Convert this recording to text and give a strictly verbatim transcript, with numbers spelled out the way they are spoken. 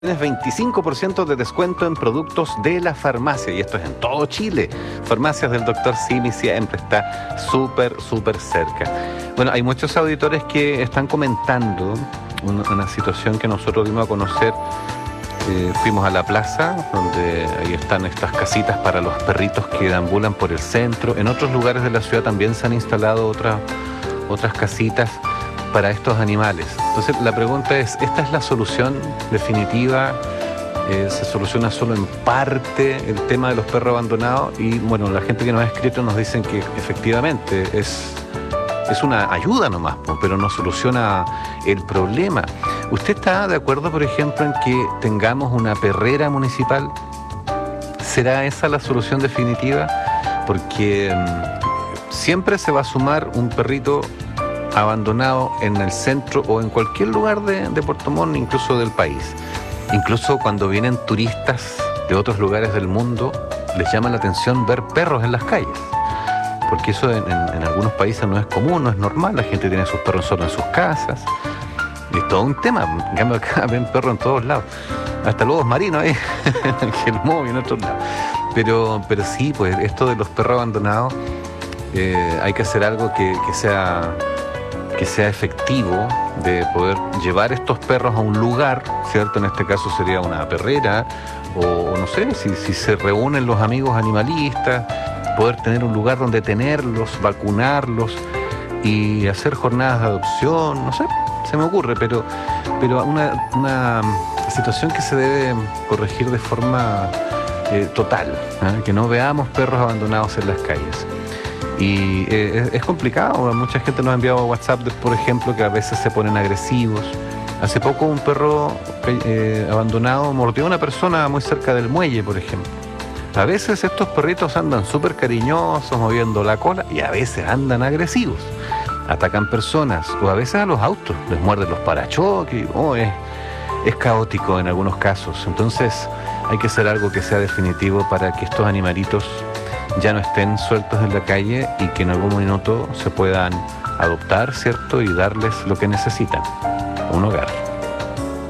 Tienes veinticinco por ciento de descuento en productos de la farmacia, y esto es en todo Chile. Farmacias del doctor Simi siempre está súper, súper cerca. Bueno, hay muchos auditores que están comentando una, una situación que nosotros dimos a conocer. Eh, fuimos a la plaza, donde ahí están estas casitas para los perritos que deambulan por el centro. En otros lugares de la ciudad también se han instalado otras, otras casitas para estos animales. Entonces la pregunta es, ¿esta es la solución definitiva? Eh, ¿Se soluciona solo en parte el tema de los perros abandonados? Y bueno, la gente que nos ha escrito nos dicen que efectivamente es, es una ayuda nomás, pero no soluciona el problema. ¿Usted está de acuerdo, por ejemplo, en que tengamos una perrera municipal? ¿Será esa la solución definitiva? Porque mmm, siempre se va a sumar un perrito abandonado en el centro o en cualquier lugar de, de Puerto Montt, incluso del país. Incluso cuando vienen turistas de otros lugares del mundo, les llama la atención ver perros en las calles, porque eso en, en, en algunos países no es común, no es normal. La gente tiene sus perros solo en sus casas, y es todo un tema. En cambio acá ven perros en todos lados, hasta lobos marinos ahí en Gelmó y en otros lados. Pero, pero sí, pues esto de los perros abandonados, eh, hay que hacer algo que, que sea que sea efectivo, de poder llevar estos perros a un lugar, ¿cierto? En este caso sería una perrera, o, o no sé, si, si se reúnen los amigos animalistas, poder tener un lugar donde tenerlos, vacunarlos y hacer jornadas de adopción, no sé, se me ocurre, pero, pero una, una situación que se debe corregir de forma eh, total, ¿eh? Que no veamos perros abandonados en las calles. Y eh, es complicado. Mucha gente nos ha enviado WhatsApp, de, por ejemplo, que a veces se ponen agresivos. Hace poco un perro eh, abandonado mordió a una persona muy cerca del muelle, por ejemplo. A veces estos perritos andan súper cariñosos, moviendo la cola, y a veces andan agresivos. Atacan personas, o a veces a los autos, les muerden los parachoques. Oh, es, es caótico en algunos casos. Entonces hay que hacer algo que sea definitivo para que estos animalitos ya no estén sueltos en la calle y que en algún minuto se puedan adoptar, ¿cierto? Y darles lo que necesitan, un hogar.